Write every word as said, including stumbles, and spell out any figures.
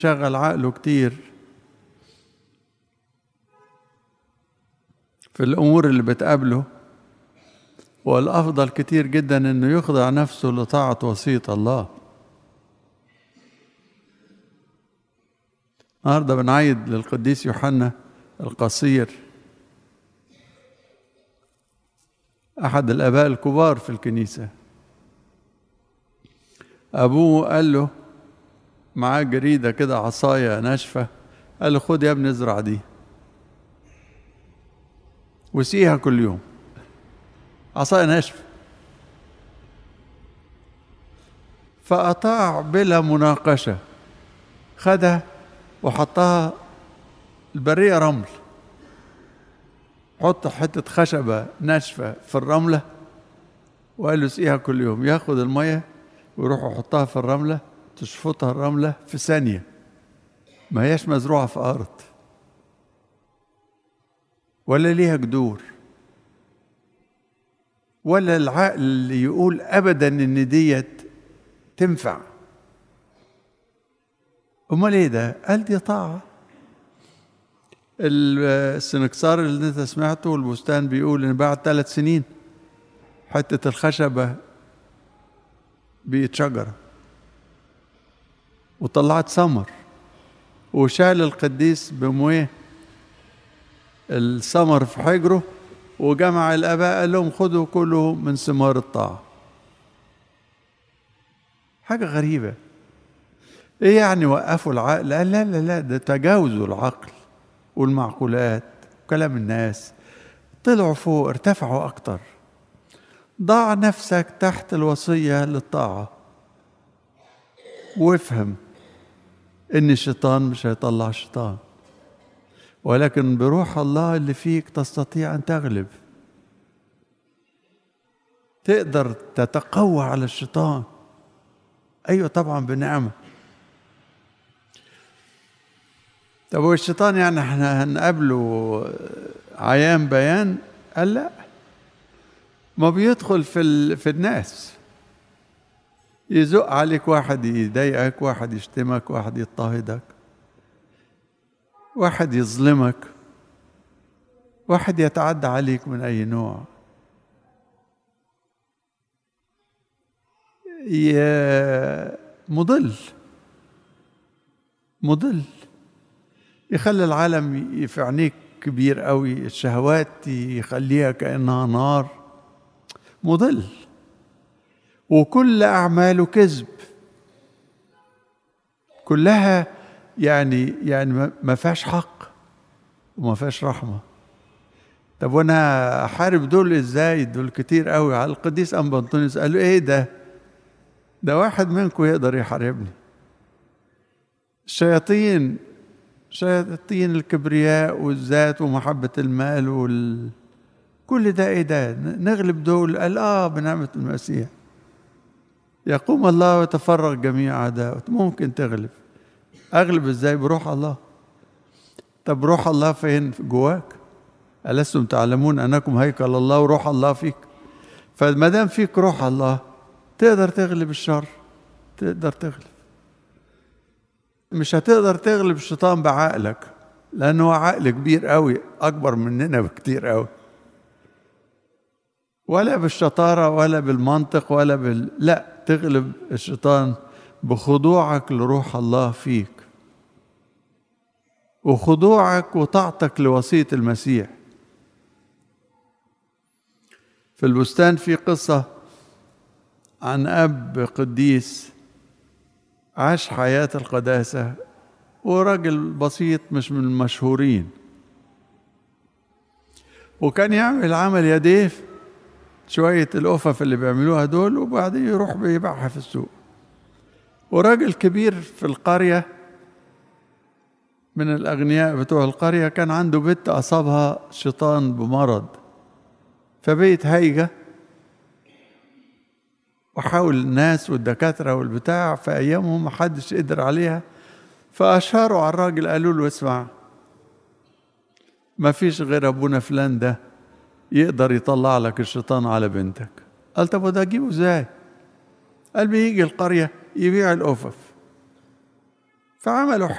شغل عقله كتير في الأمور اللي بتقابله، والأفضل كتير جدا إنه يخضع نفسه لطاعة وصية الله. النهارده بنعيد للقديس يوحنا القصير، أحد الآباء الكبار في الكنيسة. أبوه قال له معاه جريدة كده، عصاية ناشفة، قال له خد يا ابني ازرع دي وسقيها كل يوم. عصاية ناشفة. فأطاع بلا مناقشة، خدها وحطها البرية رمل. حط حتة خشبة ناشفة في الرملة وقال له سقيها كل يوم. ياخد المية ويروح يحطها في الرملة، تشفطها الرملة في ثانية، ما هياش مزروعة في أرض ولا ليها جذور، ولا العقل اللي يقول أبدا إن ديت تنفع. أمال إيه ده؟ قال دي طاعة. السنكسار اللي أنت سمعته والبستان بيقول إن بعد ثلاث سنين حتة الخشبة بقت شجرة وطلعت ثمر، وشال القديس بمويه الثمر في حجره، وجمع الآباء قال لهم خذوا كله من ثمار الطاعة. حاجة غريبة. إيه يعني وقفوا العقل؟ لا لا لا لا، ده تجاوزوا العقل والمعقولات وكلام الناس، طلعوا فوق، ارتفعوا أكتر. ضع نفسك تحت الوصية للطاعة، وافهم إن الشيطان مش هيطلع الشيطان، ولكن بروح الله اللي فيك تستطيع أن تغلب. تقدر تتقوى على الشيطان. أيوة طبعا بنعمة. طب والشيطان يعني احنا هنقابله عيان بيان؟ قال لا، ما بيدخل في ال... في الناس، يزق عليك، واحد يضايقك، واحد يشتمك، واحد يضطهدك، واحد يظلمك، واحد يتعدى عليك من أي نوع، مضل مضل يخلي العالم في عينيك كبير قوي، الشهوات يخليها كأنها نار، مضل، وكل أعماله كذب، كلها يعني يعني ما فيهاش حق وما فيهاش رحمة. طب وانا احارب دول ازاي؟ دول كتير قوي. على القديس أنبا أنطونيوس قال له ايه ده؟ ده واحد منكم يقدر يحاربني. الشياطين، شياطين الكبرياء والذات ومحبة المال وال... كل ده ايه ده؟ نغلب دول؟ قال اه بنعمة المسيح يقوم الله ويتفرغ جميع أعدائه. ممكن تغلب. أغلب ازاي؟ بروح الله. طب روح الله فين؟ جواك. ألستم تعلمون أنكم هيكل الله وروح الله فيك؟ فما دام فيك روح الله تقدر تغلب الشر، تقدر تغلب. مش هتقدر تغلب الشيطان بعقلك، لأنه عقل كبير قوي، أكبر مننا بكتير قوي، ولا بالشطارة ولا بالمنطق ولا بال... لا، تغلب الشيطان بخضوعك لروح الله فيك، وخضوعك وطاعتك لوصية المسيح. في البستان في قصة عن أب قديس عاش حياة القداسة، وراجل بسيط مش من المشهورين، وكان يعمل عمل يديه شوية الأفف اللي بيعملوها دول، وبعدين يروح بيبيعها في السوق. وراجل كبير في القرية من الأغنياء بتوع القرية كان عنده بنت أصابها شيطان بمرض، فبقت هايجة، وحاول الناس والدكاترة والبتاع في أيامهم محدش قدر عليها، فأشاروا على الراجل، قالوا له اسمع، ما فيش غير أبونا فلان ده يقدر يطلع لك الشيطان على بنتك. قال طب وده أجيبه ازاي؟ قال بيجي القرية يبيع الأفف، فعملوا